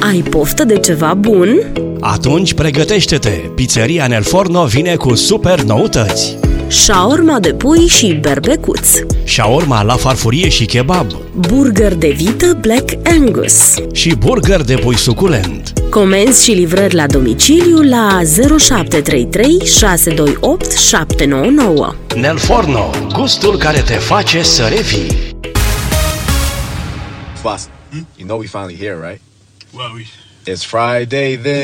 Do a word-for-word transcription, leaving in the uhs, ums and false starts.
Ai poftă de ceva bun? Atunci pregătește-te! Pizzeria Nel Forno vine cu super noutăți! Shaorma de pui și berbecuț, Shaorma la farfurie și kebab, burger de vită Black Angus și burger de pui suculent. Comenzi și livrări la domiciliu la zero șapte trei trei șase doi opt șapte nouă nouă. Nel Forno, gustul care te face să revii. Boss, you know we finally here, right? Well, we... It's Friday then.